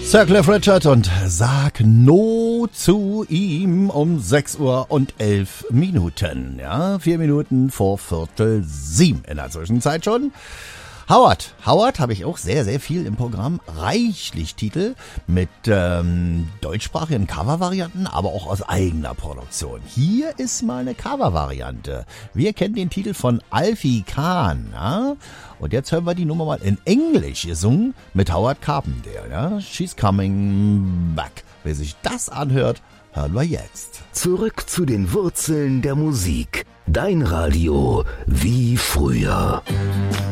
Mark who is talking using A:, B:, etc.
A: Sir Cliff Richard und Sag No zu ihm um 6:11 Uhr. Ja, 4 Minuten vor 6:45 in der Zwischenzeit schon. Howard habe ich auch sehr, sehr viel im Programm. Reichlich Titel mit deutschsprachigen Covervarianten, aber auch aus eigener Produktion. Hier ist mal eine Covervariante. Wir kennen den Titel von Alfie Kahn. Ja? Und jetzt hören wir die Nummer mal in Englisch gesungen mit Howard Carpendale. Ja? She's Coming Back. Wer sich das anhört, hören wir jetzt.
B: Zurück zu den Wurzeln der Musik. Dein Radio wie früher.